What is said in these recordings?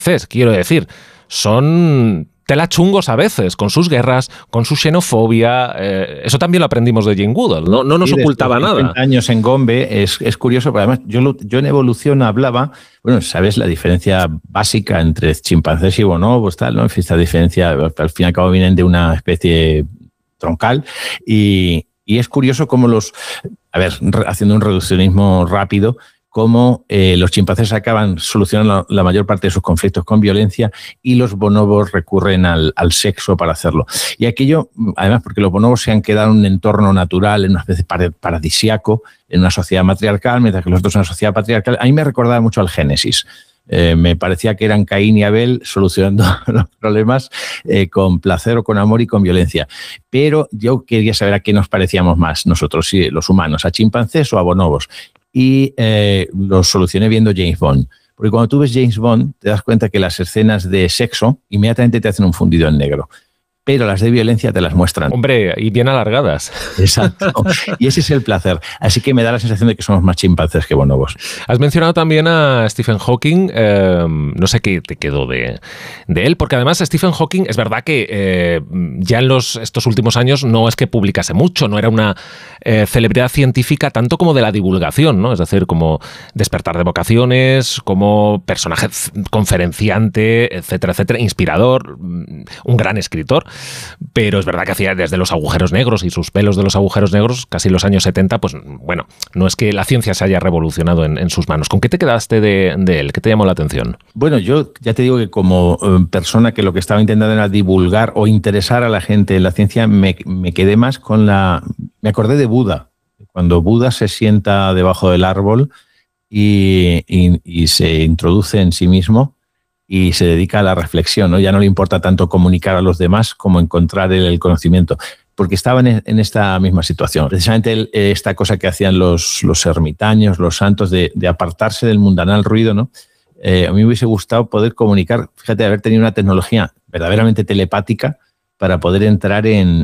quiero decir, son tela chungos a veces, con sus guerras, con su xenofobia. Eso también lo aprendimos de Jane Goodall, no nos ocultaba nada. 50 años en Gombe es curioso, pero además yo en evolución hablaba, bueno, sabes la diferencia básica entre chimpancés y bonobos, tal, ¿no? Esta diferencia, al fin y al cabo, vienen de una especie troncal y es curioso cómo haciendo un reduccionismo rápido, cómo los chimpancés acaban solucionando la mayor parte de sus conflictos con violencia y los bonobos recurren al sexo para hacerlo. Y aquello, además, porque los bonobos se han quedado en un entorno natural, en una especie paradisíaco, en una sociedad matriarcal, mientras que los otros en una sociedad patriarcal. A mí me recordaba mucho al Génesis. Me parecía que eran Caín y Abel solucionando los problemas con placer o con amor y con violencia. Pero yo quería saber a qué nos parecíamos más nosotros, los humanos, a chimpancés o a bonobos. Y lo solucioné viendo James Bond. Porque cuando tú ves James Bond, te das cuenta que las escenas de sexo inmediatamente te hacen un fundido en negro. Pero las de violencia te las muestran. Hombre, y bien alargadas. Exacto. Y ese es el placer. Así que me da la sensación de que somos más chimpancés que bonobos. Has mencionado también a Stephen Hawking. No sé qué te quedó de él, porque además Stephen Hawking es verdad que ya en estos últimos años no es que publicase mucho, no era una celebridad científica tanto como de la divulgación, ¿no? Es decir, como despertar de vocaciones, como personaje conferenciante, etcétera, etcétera, inspirador, un gran escritor. Pero es verdad que hacía desde los agujeros negros y sus pelos de los agujeros negros, casi los años 70, pues bueno, no es que la ciencia se haya revolucionado en sus manos. ¿Con qué te quedaste de él? ¿Qué te llamó la atención? Bueno, yo ya te digo que como persona que lo que estaba intentando era divulgar o interesar a la gente en la ciencia, me quedé más con me acordé de Buda. Cuando Buda se sienta debajo del árbol y se introduce en sí mismo, y se dedica a la reflexión, ¿no? Ya no le importa tanto comunicar a los demás como encontrar el conocimiento, porque estaban en esta misma situación. Precisamente esta cosa que hacían los ermitaños, los santos, de apartarse del mundanal ruido, ¿no? A mí me hubiese gustado poder comunicar, fíjate, haber tenido una tecnología verdaderamente telepática para poder entrar en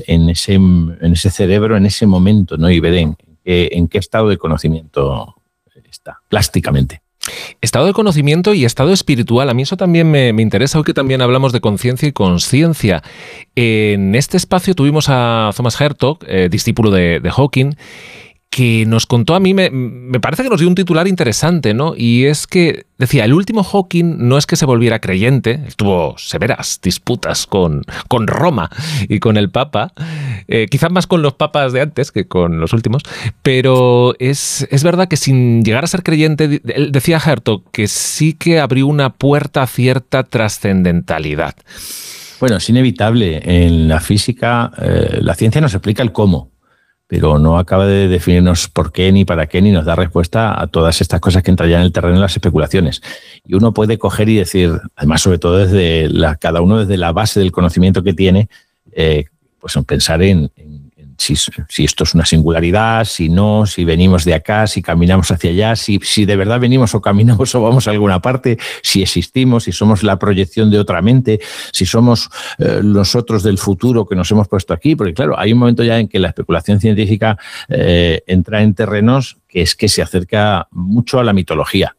ese cerebro, en ese momento, ¿no? Y ver en qué estado de conocimiento está, plásticamente. Estado de conocimiento y estado espiritual. A mí eso también me interesa, hoy que también hablamos de conciencia y consciencia. En este espacio tuvimos a Thomas Hertog, discípulo de Hawking, que nos contó, a mí me parece que nos dio un titular interesante, ¿no? Y es que decía, el último Hawking no es que se volviera creyente, tuvo severas disputas con Roma y con el Papa, quizás más con los papas de antes que con los últimos, pero es verdad que sin llegar a ser creyente, él decía Hertog que sí que abrió una puerta a cierta trascendentalidad. Bueno, es inevitable. En la física, la ciencia nos explica el cómo, pero no acaba de definirnos por qué ni para qué, ni nos da respuesta a todas estas cosas que entran ya en el terreno de las especulaciones. Y uno puede coger y decir, además sobre todo cada uno desde la base del conocimiento que tiene, pues pensar en si esto es una singularidad, si no, si venimos de acá, si caminamos hacia allá, si de verdad venimos o caminamos o vamos a alguna parte, si existimos, si somos la proyección de otra mente, si somos nosotros del futuro que nos hemos puesto aquí. Porque claro, hay un momento ya en que la especulación científica entra en terrenos que se acerca mucho a la mitología.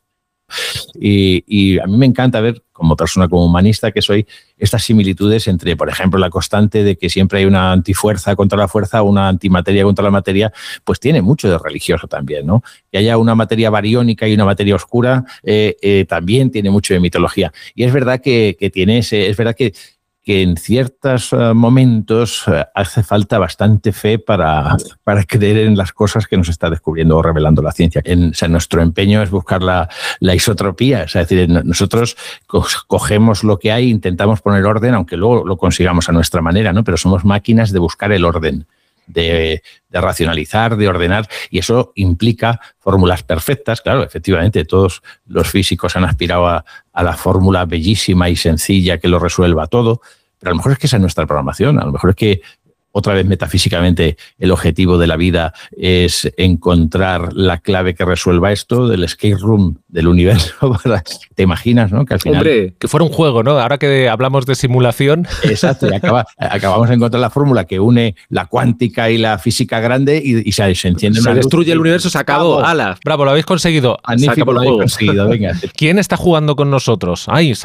Y a mí me encanta ver, como persona, como humanista que soy, estas similitudes entre, por ejemplo, la constante de que siempre hay una antifuerza contra la fuerza, una antimateria contra la materia, pues tiene mucho de religioso también, ¿no? Que haya una materia bariónica y una materia oscura también tiene mucho de mitología. Y es verdad que tiene es verdad que en ciertos momentos hace falta bastante fe para creer en las cosas que nos está descubriendo o revelando la ciencia. Nuestro empeño es buscar la isotropía, es decir, nosotros cogemos lo que hay, intentamos poner orden, aunque luego lo consigamos a nuestra manera, ¿no? Pero somos máquinas de buscar el orden, de racionalizar, de ordenar, y eso implica fórmulas perfectas. Claro, efectivamente, todos los físicos han aspirado a la fórmula bellísima y sencilla que lo resuelva todo, pero a lo mejor es que esa es nuestra programación, a lo mejor es que otra vez metafísicamente el objetivo de la vida es encontrar la clave que resuelva esto del escape room del universo. ¿Te imaginas, no? Que al final... Hombre, que fuera un juego, ¿no? Ahora que hablamos de simulación. Exacto, y acabamos de encontrar la fórmula que une la cuántica y la física grande y se enciende una luz. Se destruye el universo, se acabó. ¡Hala! Bravo, lo habéis conseguido. Magnífico, lo habéis conseguido, venga. ¿Quién está jugando con nosotros? ¡Ay!